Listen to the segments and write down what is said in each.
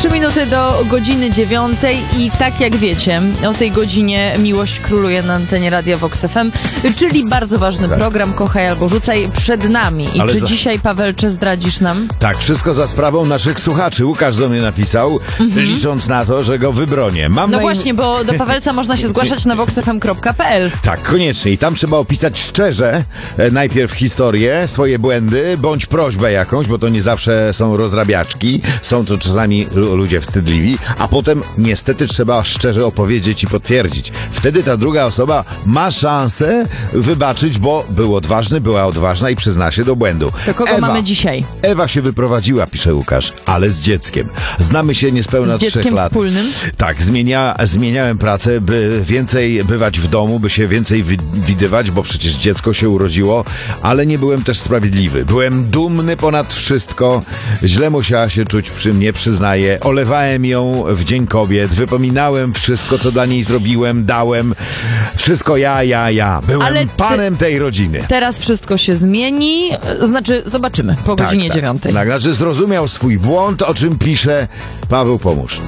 3 minuty do godziny 9 i tak jak wiecie, o tej godzinie Miłość króluje na antenie Radia Vox FM, czyli bardzo ważny program Kochaj albo Rzucaj przed nami. I czy dzisiaj, Pawelcze, zdradzisz nam? Tak, wszystko za sprawą naszych słuchaczy. Łukasz do mnie napisał, licząc na to, że go wybronię. Właśnie, bo do Pawelca można się zgłaszać na voxfm.pl. Tak, koniecznie. I tam trzeba opisać szczerze najpierw historię, swoje błędy, bądź prośbę jakąś, bo to nie zawsze są rozrabiaczki. Są to czasami ludzie wstydliwi, a potem niestety trzeba szczerze opowiedzieć i potwierdzić. Wtedy ta druga osoba ma szansę wybaczyć, bo był odważny, była odważna i przyzna się do błędu. To kogo mamy dzisiaj? Ewa się wyprowadziła, pisze Łukasz, ale z dzieckiem. Znamy się niespełna 3 lat. Z dzieckiem wspólnym? Tak, zmieniałem pracę, by więcej bywać w domu, by się więcej widywać, bo przecież dziecko się urodziło, ale nie byłem też sprawiedliwy. Byłem dumny ponad wszystko. Źle musiała się czuć przy mnie, przyznaję. Olewałem ją w Dzień Kobiet, wypominałem wszystko, co dla niej zrobiłem, dałem. Wszystko ja. Byłem panem tej rodziny. Teraz wszystko się zmieni, znaczy zobaczymy po godzinie 9. Tak, znaczy zrozumiał swój błąd, o czym pisze Paweł, pomóż.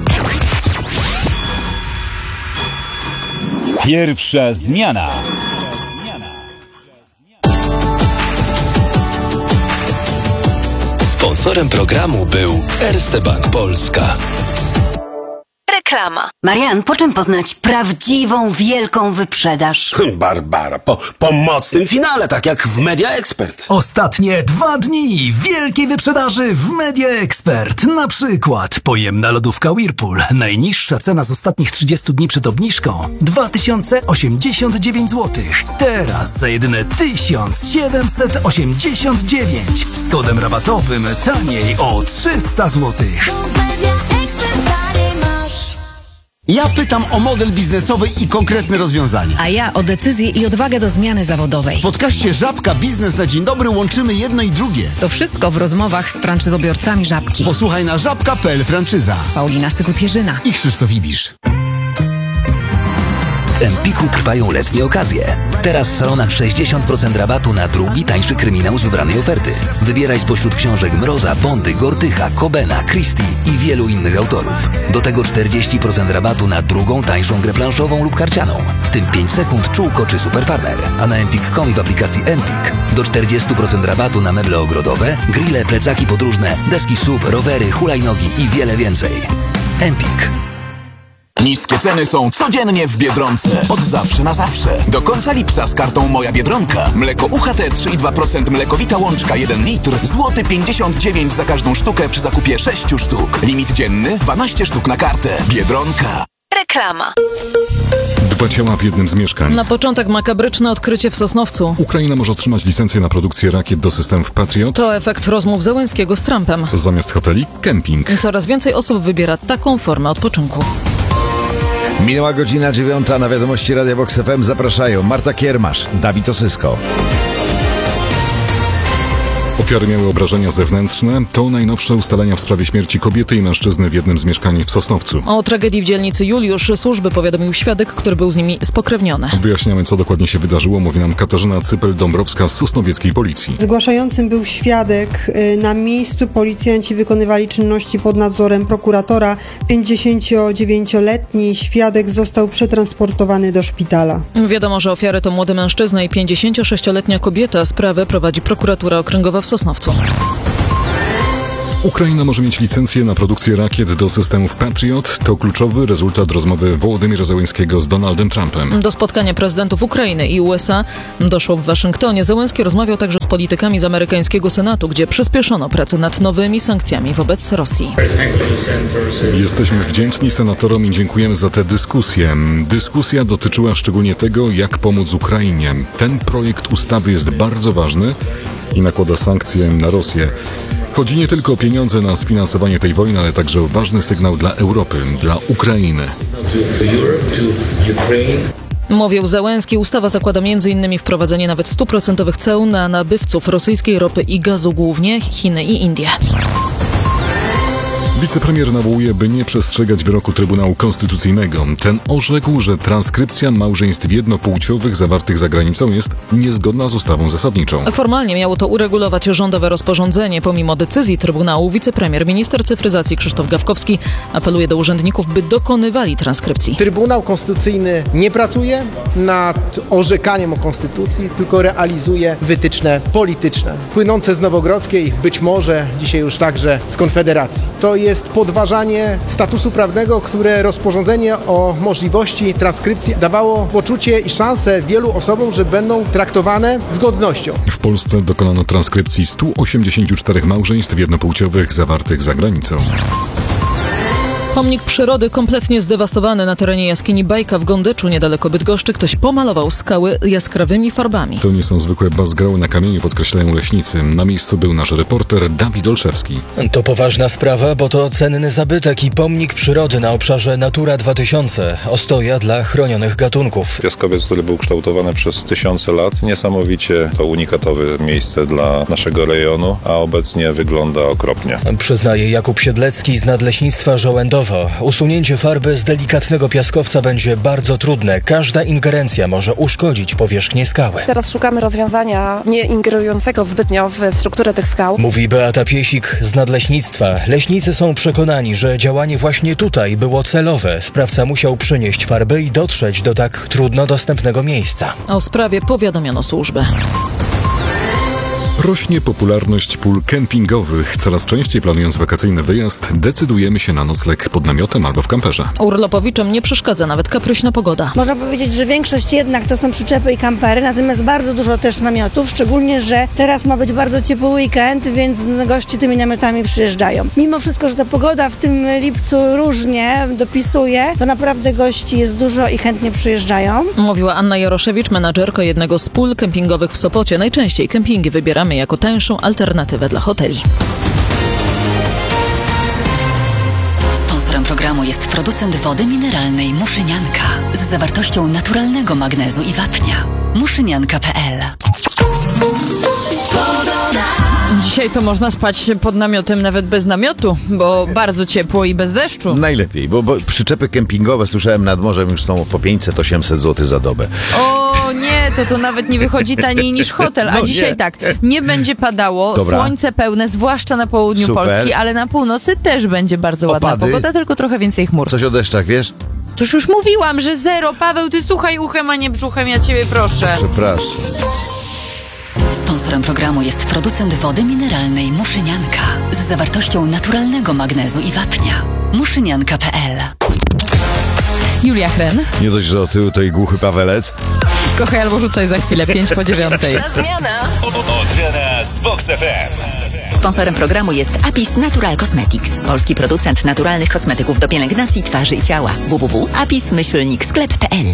Pierwsza zmiana. Sponsorem programu był Erste Bank Polska. Reklama. Marian, po czym poznać prawdziwą, wielką wyprzedaż? Barbara, po mocnym finale, tak jak w Media Expert. Ostatnie 2 dni wielkiej wyprzedaży w Media Expert. Na przykład pojemna lodówka Whirlpool. Najniższa cena z ostatnich 30 dni przed obniżką 2089 zł. Teraz za jedyne 1789. Z kodem rabatowym taniej o 300 zł. Ja pytam o model biznesowy i konkretne rozwiązania. A ja o decyzję i odwagę do zmiany zawodowej. W podcaście Żabka Biznes na Dzień Dobry łączymy jedno i drugie. To wszystko w rozmowach z franczyzobiorcami Żabki. Posłuchaj na żabka.pl franczyza. Paulina Sykut-Jerzyna I Krzysztof Ibisz. W Empiku trwają letnie okazje. Teraz w salonach 60% rabatu na drugi, tańszy kryminał z wybranej oferty. Wybieraj spośród książek Mroza, Bondy, Gortycha, Cobena, Christie i wielu innych autorów. Do tego 40% rabatu na drugą, tańszą grę planszową lub karcianą. W tym 5 sekund, czółko czy Super Farmer. A na Empik.com i w aplikacji Empik do 40% rabatu na meble ogrodowe, grille, plecaki podróżne, deski SUP, rowery, hulajnogi i wiele więcej. Empik. Niskie ceny są codziennie w Biedronce. Od zawsze na zawsze. Do końca lipca z kartą Moja Biedronka. Mleko UHT 3,2% mlekowita łączka 1 litr. Złoty 59 za każdą sztukę przy zakupie 6 sztuk. Limit dzienny 12 sztuk na kartę. Biedronka. Reklama. 2 ciała w jednym z mieszkań. Na początek makabryczne odkrycie w Sosnowcu. Ukraina może otrzymać licencję na produkcję rakiet do systemów Patriot. To efekt rozmów Zełenskiego z Trumpem. Zamiast hoteli, kemping. Coraz więcej osób wybiera taką formę odpoczynku. Minęła godzina 9, na wiadomości Radia Vox FM zapraszają Marta Kiermasz, Dawid Osysko. Ofiary miały obrażenia zewnętrzne. To najnowsze ustalenia w sprawie śmierci kobiety i mężczyzny w jednym z mieszkań w Sosnowcu. O tragedii w dzielnicy Juliusz służby powiadomił świadek, który był z nimi spokrewniony. Wyjaśniamy, co dokładnie się wydarzyło, mówi nam Katarzyna Cypel-Dąbrowska z sosnowieckiej policji. Zgłaszającym był świadek. Na miejscu policjanci wykonywali czynności pod nadzorem prokuratora. 59-letni świadek został przetransportowany do szpitala. Wiadomo, że ofiary to młody mężczyzna i 56-letnia kobieta. Sprawę prowadzi prokuratura okręgowa w Sosnowcu. Ukraina może mieć licencję na produkcję rakiet do systemów Patriot. To kluczowy rezultat rozmowy Wołodymyra Zełenskiego z Donaldem Trumpem. Do spotkania prezydentów Ukrainy i USA doszło w Waszyngtonie. Zełenski rozmawiał także z politykami z amerykańskiego Senatu, gdzie przyspieszono pracę nad nowymi sankcjami wobec Rosji. Jesteśmy wdzięczni senatorom i dziękujemy za tę dyskusję. Dyskusja dotyczyła szczególnie tego, jak pomóc Ukrainie. Ten projekt ustawy jest bardzo ważny i nakłada sankcje na Rosję. Chodzi nie tylko o pieniądze na sfinansowanie tej wojny, ale także o ważny sygnał dla Europy, dla Ukrainy. Mówił Zełenski, ustawa zakłada m.in. wprowadzenie nawet 100% ceł na nabywców rosyjskiej ropy i gazu, głównie Chiny i Indie. Wicepremier nawołuje, by nie przestrzegać wyroku Trybunału Konstytucyjnego. Ten orzekł, że transkrypcja małżeństw jednopłciowych zawartych za granicą jest niezgodna z ustawą zasadniczą. Formalnie miało to uregulować rządowe rozporządzenie. Pomimo decyzji Trybunału, wicepremier, minister cyfryzacji Krzysztof Gawkowski apeluje do urzędników, by dokonywali transkrypcji. Trybunał Konstytucyjny nie pracuje nad orzekaniem o Konstytucji, tylko realizuje wytyczne polityczne, płynące z Nowogrodzkiej, być może dzisiaj już także z Konfederacji. To jest podważanie statusu prawnego, które rozporządzenie o możliwości transkrypcji dawało poczucie i szansę wielu osobom, że będą traktowane z godnością. W Polsce dokonano transkrypcji 184 małżeństw jednopłciowych zawartych za granicą. Pomnik przyrody kompletnie zdewastowany na terenie jaskini Bajka w Gondeczu, niedaleko Bydgoszczy. Ktoś pomalował skały jaskrawymi farbami. To nie są zwykłe bazgrały na kamieniu, podkreślają leśnicy. Na miejscu był nasz reporter Dawid Olszewski. To poważna sprawa, bo to cenny zabytek i pomnik przyrody na obszarze Natura 2000. Ostoja dla chronionych gatunków. Piaskowiec, który był kształtowany przez tysiące lat. Niesamowicie to unikatowe miejsce dla naszego rejonu, a obecnie wygląda okropnie. Przyznaje Jakub Siedlecki z Nadleśnictwa Żołędowa. Usunięcie farby z delikatnego piaskowca będzie bardzo trudne. Każda ingerencja może uszkodzić powierzchnię skały. Teraz szukamy rozwiązania nie ingerującego zbytnio w strukturę tych skał. Mówi Beata Piesik z Nadleśnictwa. Leśnicy są przekonani, że działanie właśnie tutaj było celowe. Sprawca musiał przynieść farby i dotrzeć do tak trudno dostępnego miejsca. O sprawie powiadomiono służbę. Rośnie popularność pól kempingowych. Coraz częściej planując wakacyjny wyjazd, decydujemy się na nocleg pod namiotem albo w kamperze. Urlopowiczom nie przeszkadza nawet kapryśna pogoda. Można powiedzieć, że większość jednak to są przyczepy i kampery, natomiast bardzo dużo też namiotów, szczególnie, że teraz ma być bardzo ciepły weekend, więc goście tymi namiotami przyjeżdżają. Mimo wszystko, że ta pogoda w tym lipcu różnie dopisuje, to naprawdę gości jest dużo i chętnie przyjeżdżają. Mówiła Anna Jaroszewicz, menadżerka jednego z pól kempingowych w Sopocie. Najczęściej kempingi wybieramy jako tańszą alternatywę dla hoteli. Sponsorem programu jest producent wody mineralnej Muszynianka z zawartością naturalnego magnezu i wapnia. Muszynianka.pl. Dzisiaj to można spać pod namiotem nawet bez namiotu, bo bardzo ciepło i bez deszczu. Najlepiej, bo przyczepy kempingowe, słyszałem, nad morzem już są po 500-800 zł za dobę. O nie, to nawet nie wychodzi taniej niż hotel. A dzisiaj tak, nie będzie padało, słońce pełne, zwłaszcza na południu Polski, ale na północy też będzie bardzo ładna pogoda, tylko trochę więcej chmur. Coś o deszczach, wiesz? Toż już mówiłam, że zero. Paweł, ty słuchaj uchem, a nie brzuchem, ja ciebie proszę. Przepraszam. Sponsorem programu jest producent wody mineralnej Muszynianka z zawartością naturalnego magnezu i wapnia. Muszynianka.pl. Julia Chren. Nie dość, że otyły to i głuchy Pawelec. Kochaj albo rzucaj za chwilę, 5:09. Zmiana. Odmiana z Vox FM. Sponsorem programu jest Apis Natural Cosmetics, polski producent naturalnych kosmetyków do pielęgnacji twarzy i ciała. www.apis-sklep.pl.